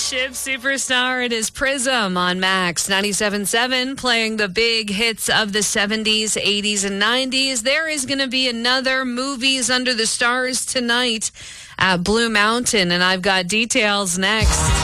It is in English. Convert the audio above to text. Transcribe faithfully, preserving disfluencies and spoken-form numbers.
Ship Superstar. It is Prism on Max ninety-seven point seven, playing the big hits of the seventies, eighties, and nineties. There is going to be another Movies Under the Stars tonight at Blue Mountain, and I've got details next.